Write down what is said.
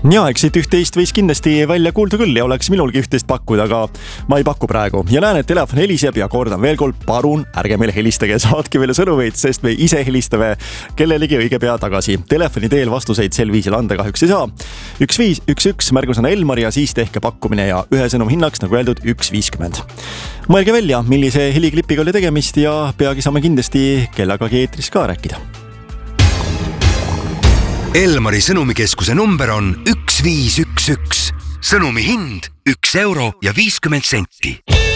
Ja, eks siit üht-teist võis kindlasti välja kuulda küll ja oleks minulgi üht-teist pakkuda, aga ma ei paku praegu. Ja näen, et telefon heliseb ja kordan veel kord, palun ärge meile helistage, saatke meile sõnumeid, sest me ise helistame kellelegi õige pea tagasi. Telefoni teel vastuseid sel viisil anda kahjuks ei saa. 1511 märgusõna Elmar ja siis tehke pakkumine ja ühe sõnum hinnaks, nagu öeldud, 1.50. Mõelge välja, millise heliklipiga oli tegemist ja peagi saame kindlasti kellegagi eetris ka rääkida. Elmari sõnumikeskuse number on 1511. Sõnumi hind 1 euro ja 50 senti.